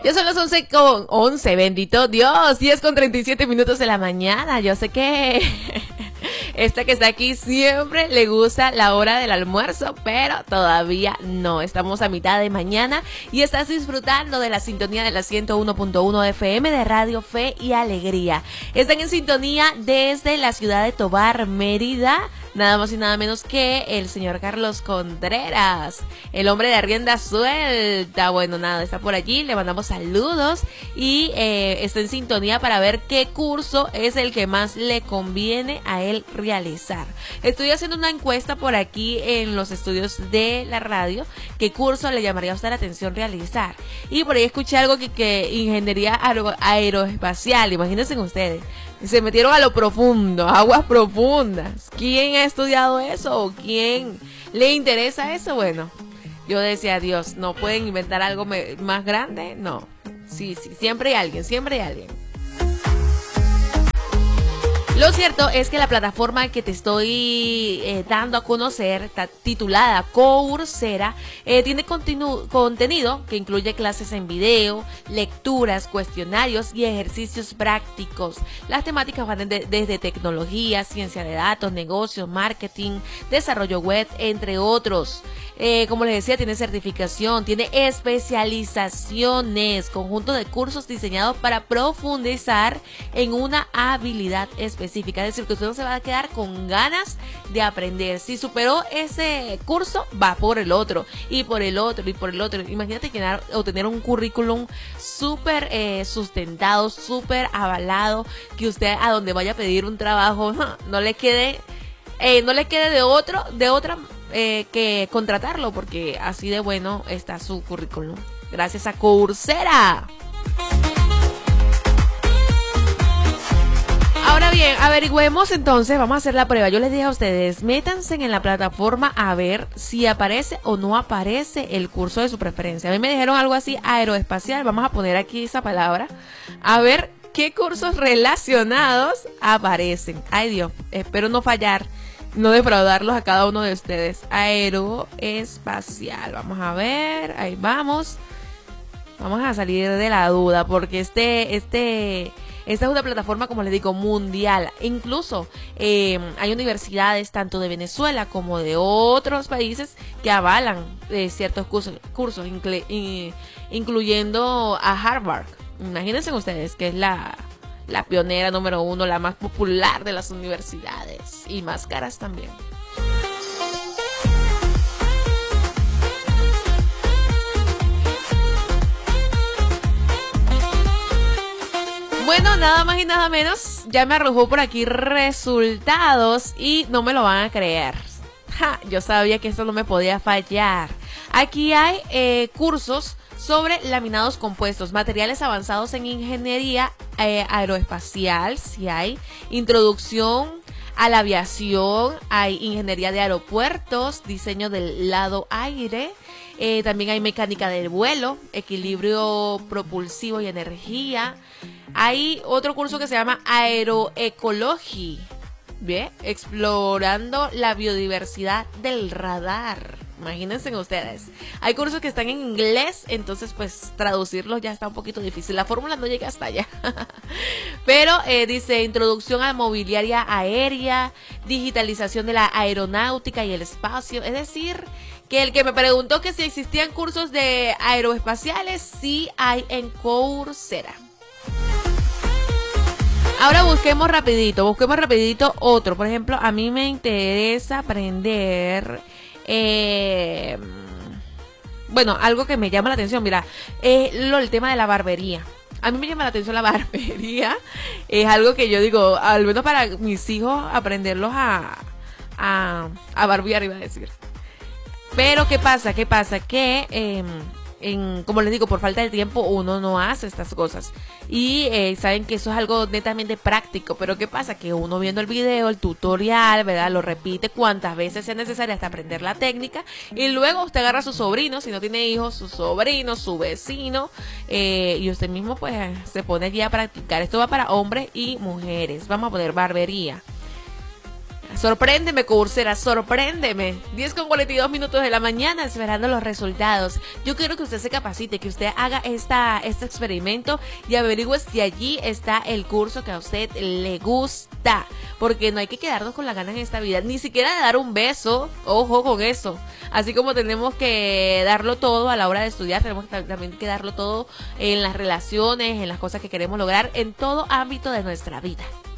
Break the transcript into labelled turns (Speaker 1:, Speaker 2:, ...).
Speaker 1: Ya son las 11:11, bendito Dios, 10:37 de la mañana. Yo sé que esta que está aquí siempre le gusta la hora del almuerzo, pero todavía no. Estamos a mitad de mañana y estás disfrutando de la sintonía de la 101.1 FM de Radio Fe y Alegría. Están en sintonía desde la ciudad de Tovar, Mérida, nada más y nada menos que el señor Carlos Contreras, el hombre de rienda suelta. Bueno, nada, está por allí, le mandamos saludos y está en sintonía para ver qué curso es el que más le conviene a él realizar. Estoy haciendo una encuesta por aquí en los estudios de la radio, qué curso le llamaría a usted la atención realizar. Y por ahí escuché algo que ingeniería aeroespacial, imagínense ustedes. Se metieron a lo profundo, aguas profundas. ¿Quién ha estudiado eso o quién le interesa eso? Bueno, yo decía, Dios, ¿no pueden inventar algo más grande? No, sí, siempre hay alguien, siempre hay alguien. Lo cierto es que la plataforma que te estoy dando a conocer, está titulada Coursera, tiene contenido que incluye clases en video, lecturas, cuestionarios y ejercicios prácticos. Las temáticas van desde tecnología, ciencia de datos, negocios, marketing, desarrollo web, entre otros. Como les decía, tiene certificación, tiene especializaciones, conjunto de cursos diseñados para profundizar en una habilidad específica. Es decir, que usted no se va a quedar con ganas de aprender. Si superó ese curso, va por el otro, y por el otro, y por el otro. Imagínate tener un currículum súper sustentado, súper avalado, que usted a donde vaya a pedir un trabajo no le quede de otra que contratarlo, porque así de bueno está su currículum. Gracias a Coursera. Ahora bien, averigüemos entonces, vamos a hacer la prueba. Yo les dije a ustedes, métanse en la plataforma a ver si aparece o no aparece el curso de su preferencia. A mí me dijeron algo así, aeroespacial, vamos a poner aquí esa palabra, a ver qué cursos relacionados aparecen. Ay Dios, espero no fallar, no defraudarlos a cada uno de ustedes. Aeroespacial, vamos a ver, ahí vamos. Vamos a salir de la duda porque esta es una plataforma, como les digo, mundial. Incluso hay universidades tanto de Venezuela como de otros países que avalan ciertos cursos incluyendo a Harvard. Imagínense ustedes que es la pionera número 1, la más popular de las universidades y más caras también. Bueno, nada más y nada menos, ya me arrojó por aquí resultados y no me lo van a creer. Yo sabía que esto no me podía fallar. Aquí hay cursos sobre laminados compuestos, materiales avanzados en ingeniería aeroespacial, si hay introducción a la aviación, hay ingeniería de aeropuertos, diseño del lado aire. También hay mecánica del vuelo, equilibrio propulsivo y energía. Hay otro curso que se llama Aeroecología, ¿bien? Explorando la biodiversidad del radar. Imagínense ustedes. Hay cursos que están en inglés, entonces pues traducirlos ya está un poquito difícil. La fórmula no llega hasta allá. Pero dice introducción a mobiliaria aérea, digitalización de la aeronáutica y el espacio. Es decir, que el que me preguntó que si existían cursos de aeroespaciales, sí hay en Coursera. Ahora busquemos rapidito otro. Por ejemplo, a mí me interesa aprender, bueno, algo que me llama la atención, mira, el tema de la barbería. A mí me llama la atención la barbería. Es algo que yo digo, al menos para mis hijos, aprenderlos a barbear, iba a decir. Pero ¿qué pasa? Que como les digo, por falta de tiempo uno no hace estas cosas. Y saben que eso es algo netamente práctico. Pero ¿qué pasa? Que uno viendo el video, el tutorial, ¿verdad? Lo repite cuantas veces sea necesario hasta aprender la técnica. Y luego usted agarra a su sobrino, si no tiene hijos, su sobrino, su vecino. Y usted mismo pues se pone allí a practicar. Esto va para hombres y mujeres. Vamos a poner barbería. Sorpréndeme, Coursera, sorpréndeme. 10:42 minutos de la mañana esperando los resultados. Yo quiero que usted se capacite, que usted haga este experimento y averigüe si allí está el curso que a usted le gusta. Porque no hay que quedarnos con las ganas en esta vida, ni siquiera de dar un beso, ojo con eso. Así como tenemos que darlo todo a la hora de estudiar, tenemos también que darlo todo en las relaciones, en las cosas que queremos lograr, en todo ámbito de nuestra vida.